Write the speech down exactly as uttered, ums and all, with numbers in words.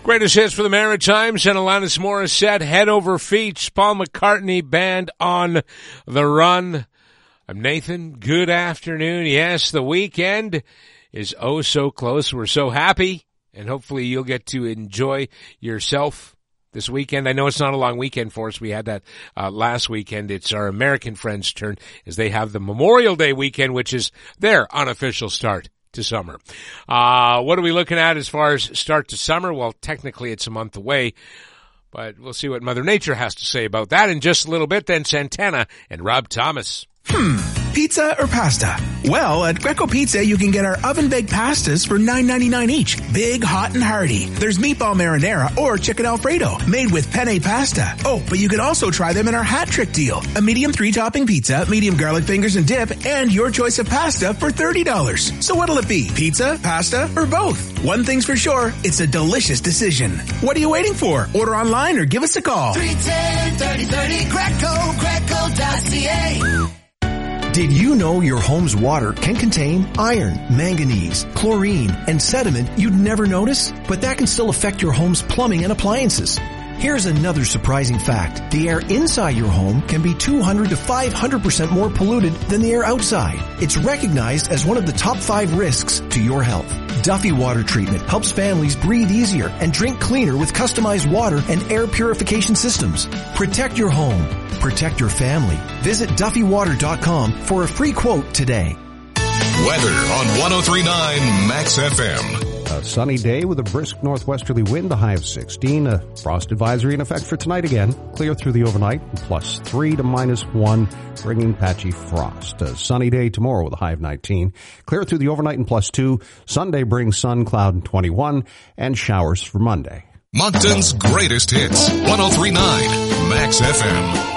Greatest hits for the Maritimes and Alanis Morissette, Head Over Feet, Paul McCartney Band on the Run. I'm Nathan. Good afternoon. Yes, the weekend is oh so close. We're so happy, and hopefully you'll get to enjoy yourself this weekend. I know it's not a long weekend for us. We had that uh, last weekend. It's our American friends' turn as they have the Memorial Day weekend, which is their unofficial start to summer. Uh, what are we looking at as far as start to summer? Well, technically it's a month away, but we'll see what Mother Nature has to say about that in just a little bit. Then Santana and Rob Thomas. Hmm, pizza or pasta? Well, at Greco Pizza, you can get our oven-baked pastas for nine ninety-nine each. Big, hot, and hearty. There's meatball marinara or chicken Alfredo, made with penne pasta. Oh, but you can also try them in our hat trick deal. A medium three-topping pizza, medium garlic fingers and dip, and your choice of pasta for thirty dollars. So what'll it be? Pizza, pasta, or both? One thing's for sure, it's a delicious decision. What are you waiting for? Order online or give us a call. three one zero, three oh three oh, Greco, Greco dot C A. Did you know your home's water can contain iron, manganese, chlorine, and sediment you'd never notice? But that can still affect your home's plumbing and appliances. Here's another surprising fact. The air inside your home can be two hundred to five hundred percent more polluted than the air outside. It's recognized as one of the top five risks to your health. Duffy Water Treatment helps families breathe easier and drink cleaner with customized water and air purification systems. Protect your home. Protect your family. Visit Duffy Water dot com for a free quote today. Weather on one oh three point nine Max F M. A sunny day with a brisk northwesterly wind, a high of sixteen. A frost advisory in effect for tonight again. Clear through the overnight, plus three to minus one, bringing patchy frost. A sunny day tomorrow with a high of nineteen. Clear through the overnight and plus two. Sunday brings sun, cloud, and twenty-one, and showers for Monday. Moncton's greatest hits, one oh three point nine Max F M.